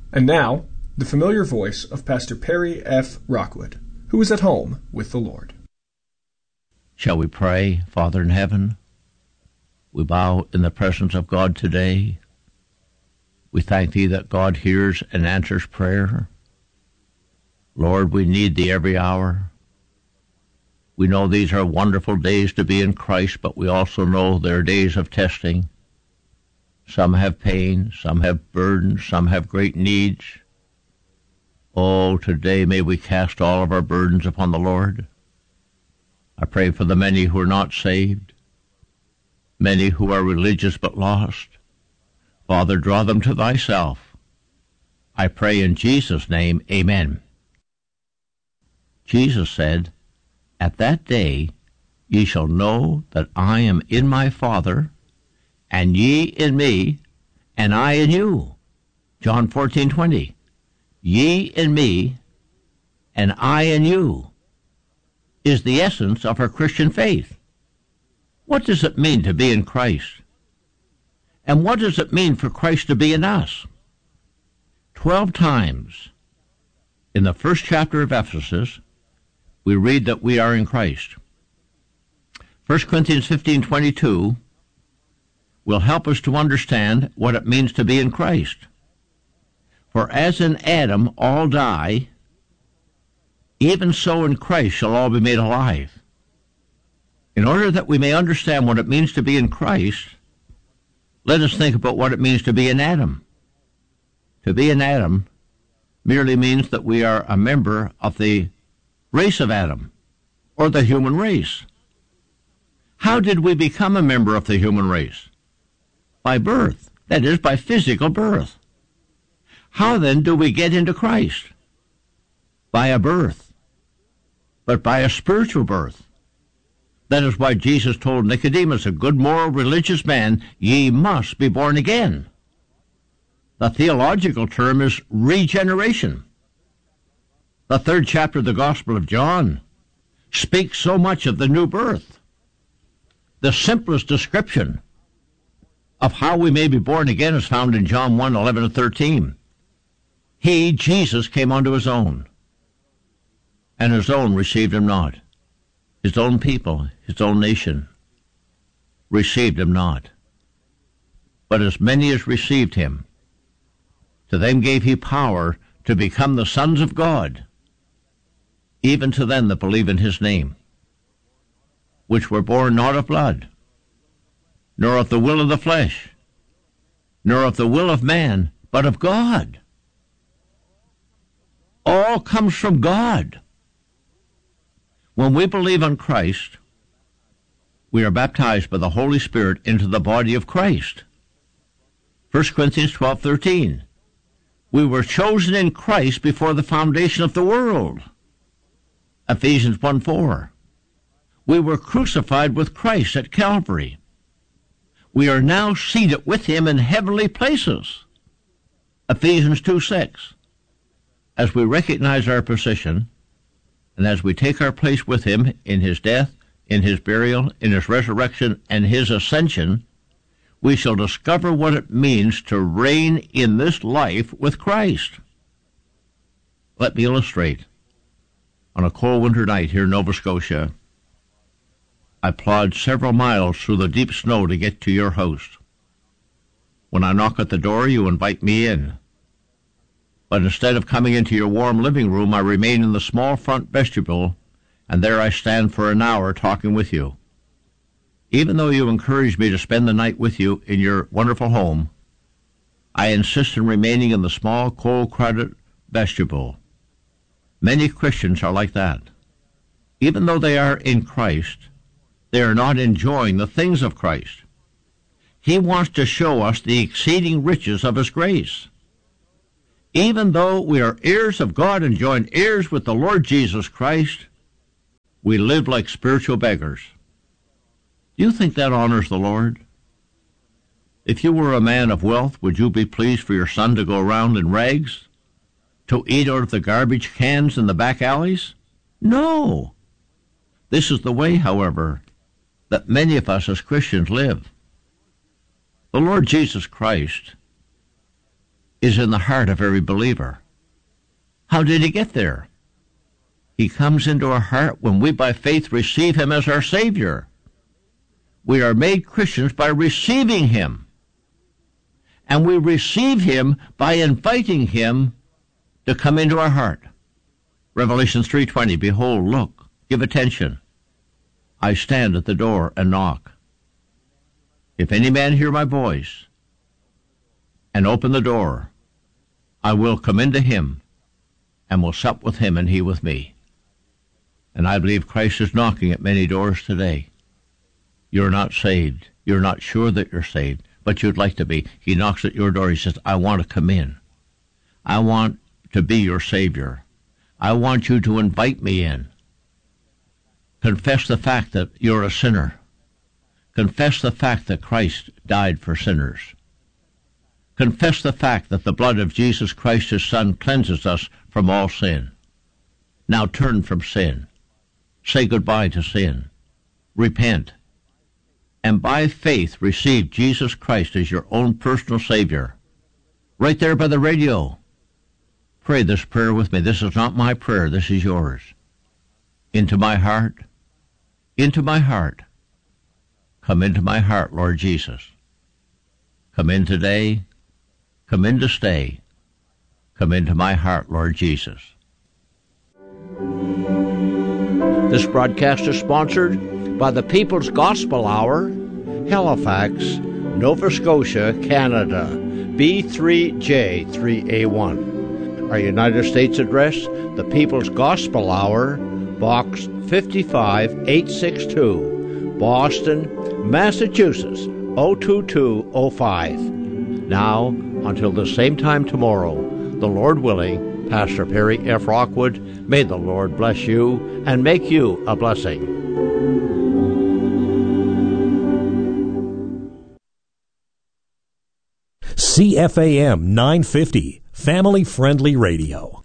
And now, the familiar voice of Pastor Perry F. Rockwood, who is at home with the Lord. Shall we pray? Father in heaven, we bow in the presence of God today. We thank Thee that God hears and answers prayer. Lord, we need Thee every hour. We know these are wonderful days to be in Christ, but we also know they're days of testing. Some have pain, some have burdens, some have great needs. Oh, today may we cast all of our burdens upon the Lord. I pray for the many who are not saved, many who are religious but lost. Father, draw them to Thyself. I pray in Jesus' name, amen. Jesus said, "At that day ye shall know that I am in my Father, and ye in me, and I in you." John 14:20. Ye in me, and I in you, is the essence of our Christian faith. What does it mean to be in Christ? And what does it mean for Christ to be in us? 12 times in the first chapter of Ephesus, we read that we are in Christ. 1 Corinthians 15:22 will help us to understand what it means to be in Christ. For as in Adam all die, even so in Christ shall all be made alive. In order that we may understand what it means to be in Christ, let us think about what it means to be in Adam. To be in Adam merely means that we are a member of the race of Adam, or the human race. How did we become a member of the human race? By birth, that is, by physical birth. How then do we get into Christ? By a birth, but by a spiritual birth. That is why Jesus told Nicodemus, a good moral religious man, ye must be born again. The theological term is regeneration. The 3rd chapter of the Gospel of John speaks so much of the new birth. The simplest description of how we may be born again is found in John 1:11 and 13. He, Jesus, came unto his own, and his own received him not. His own people, his own nation, received him not. But as many as received him, to them gave he power to become the sons of God, even to them that believe in his name, which were born not of blood, nor of the will of the flesh, nor of the will of man, but of God. All comes from God. When we believe on Christ, we are baptized by the Holy Spirit into the body of Christ. 1 Corinthians 12:13. We were chosen in Christ before the foundation of the world. Ephesians 1:4. We were crucified with Christ at Calvary. We are now seated with him in heavenly places. Ephesians 2:6. As we recognize our position, and as we take our place with him in his death, in his burial, in his resurrection, and his ascension, we shall discover what it means to reign in this life with Christ. Let me illustrate. On a cold winter night here in Nova Scotia, I plod several miles through the deep snow to get to your house. When I knock at the door, you invite me in. But instead of coming into your warm living room, I remain in the small front vestibule, and there I stand for an hour talking with you. Even though you encourage me to spend the night with you in your wonderful home, I insist on remaining in the small, cold, crowded vestibule. Many Christians are like that. Even though they are in Christ, they are not enjoying the things of Christ. He wants to show us the exceeding riches of his grace. Even though we are heirs of God and joint heirs with the Lord Jesus Christ, we live like spiritual beggars. Do you think that honors the Lord? If you were a man of wealth, would you be pleased for your son to go around in rags, to eat out of the garbage cans in the back alleys? No. This is the way, however, that many of us as Christians live. The Lord Jesus Christ is in the heart of every believer. How did he get there? He comes into our heart when we by faith receive him as our Savior. We are made Christians by receiving him. And we receive him by inviting him to come into our heart. Revelation 3:20, behold, look, give attention. I stand at the door and knock. If any man hear my voice and open the door, I will come into him and will sup with him and he with me. And I believe Christ is knocking at many doors today. You're not saved. You're not sure that you're saved, but you'd like to be. He knocks at your door. He says, I want to come in. I want to be your Savior. I want you to invite me in. Confess the fact that you're a sinner. Confess the fact that Christ died for sinners. Confess the fact that the blood of Jesus Christ, his Son, cleanses us from all sin. Now turn from sin. Say goodbye to sin. Repent. And by faith receive Jesus Christ as your own personal Savior. Right there by the radio. Pray this prayer with me. This is not my prayer. This is yours. Into my heart. Into my heart. Come into my heart, Lord Jesus. Come in today. Come in to stay. Come into my heart, Lord Jesus. This broadcast is sponsored by the People's Gospel Hour, Halifax, Nova Scotia, Canada, B3J3A1. Our United States address, the People's Gospel Hour, Box 55862, Boston, Massachusetts, 02205. Now, until the same time tomorrow, the Lord willing, Pastor Perry F. Rockwood, may the Lord bless you and make you a blessing. CFAM 950, Family Friendly Radio.